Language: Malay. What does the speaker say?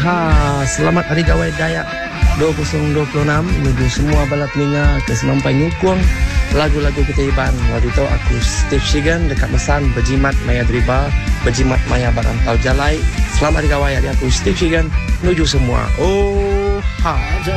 Selamat Hari Gawai Dayak 2026. Menuju semua bala peninga ke semampai nyukung lagu-lagu kita Iban. Waktu itu aku Steve Shigan dekat Mesan berjimat maya driba, berjimat maya barantau jalai. Selamat Hari Gawai dari aku Steve Shigan menuju semua.